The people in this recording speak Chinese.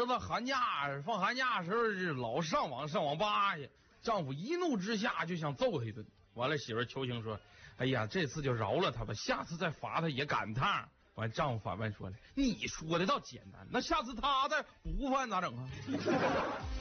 儿子放寒假的时候老上网吧去。丈夫一怒之下就想揍他一顿。完了，媳妇求情说：“哎呀，这次就饶了他吧，下次再罚他也赶趟。”完，丈夫反问说了：“你说的倒简单，那下次他再不犯咋整啊？”